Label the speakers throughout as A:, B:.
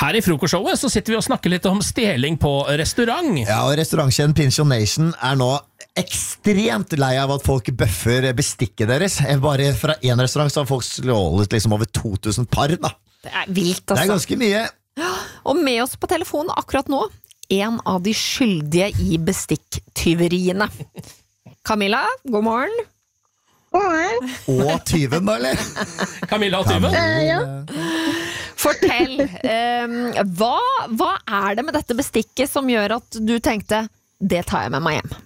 A: Her I frokostshowet så sitter vi og snakker litt om stjeling på restaurant.
B: Ja, og restaurantkjeden Pinchon Nation nå ekstremt lei av at folk bøffer bestikket deres. Bare fra en restaurant så har folk slålet liksom over 2000 par da.
C: Det vilt, altså.
B: Det ganske mye.
C: Og med oss på telefon akkurat nå, en av de skyldige I bestikktyveriene. Camilla, god morgen.
B: Og tyven da, eller?
A: Camilla og tyven?
D: Ja.
C: Fortell, hva det med dette bestikket som gjør at du tenkte, det tar jeg med meg hjem?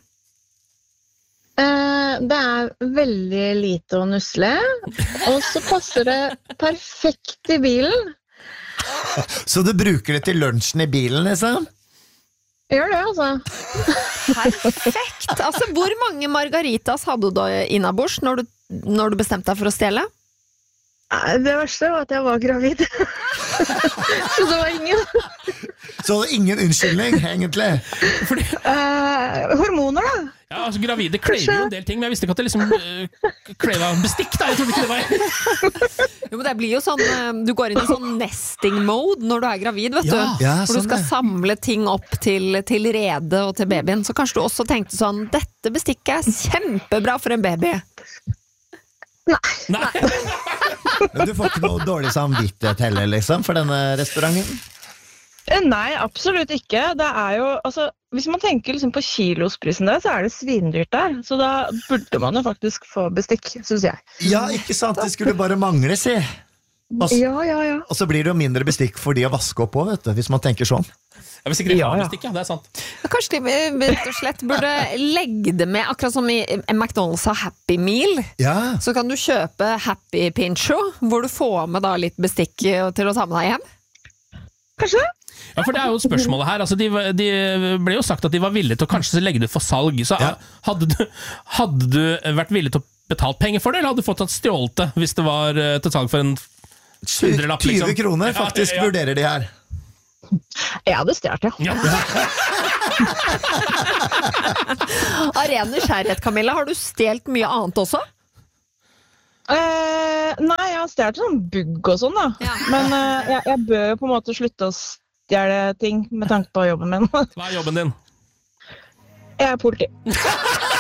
D: Det veldig lite å nusle, og så passer det perfekt I bilen.
B: Så du bruker det til lunsjen I bilen, liksom?
D: Gjør det, altså.
C: Perfekt! Altså, hvor mange margaritas hadde du innabords når du bestemte deg for å stjele?
D: Det verste var at jeg var gravid. Så det var ingen.
B: Så ingen unnskyldning, egentlig?
A: Fordi...
D: hormoner, da.
A: Ja, altså gravide klever jo en del ting, men jeg visste ikke at det liksom kleva bestikk da, jeg trodde ikke det var.
C: Jo, men det blir jo sånn, du går inn I sånn nesting mode når du gravid, vet du.
B: Ja,
C: hvor du skal samle ting opp til rede og til babyen. Så kanskje du også tenkte sånn, dette bestikket kjempebra for en baby.
A: Nei.
B: Men du får ikke noe dårlig samvittighet heller, liksom, for denne restauranten?
D: Nei, absolutt ikke. Det jo, altså, hvis man tenker liksom på kilosprisen der, så det svindyrt der. Så da burde man jo faktisk få bestikk, synes jeg.
B: Ja, ikke sant? Det skulle bare mangle, si.
D: Ja.
B: Og så blir det jo mindre bestikk for de å vaske opp også, vet du, hvis man tenker sånn.
A: Ja, hvis ikke de har bestikk, ja, det sant.
C: Kanskje de rett og slett burde legge det med, akkurat som I McDonald's har Happy Meal.
B: Ja.
C: Så kan du kjøpe Happy Pincho, hvor du får med da litt bestikk til å ta med deg hjem.
D: Kanskje?
A: Ja, for det jo spørsmålet her. Altså, de ble jo sagt at de var villige til å kanskje legge det for salg. Så hadde du vært villig til å betale penger for det, eller hadde du fått stjålet det hvis det var til salg for en 100-lapp?
B: 20 kroner faktisk vurderer de her.
D: Jeg hadde stjert, ja.
C: Av ren nysgjerrighet, Camilla, har du stjelt mye annet også?
D: Nei, jeg har stjert sånn bugg og sånn da.
C: Ja.
D: Men jeg bør jo på en måte slutte å stjele ting med tanke på jobben min.
A: Hva jobben din?
D: Jeg politi.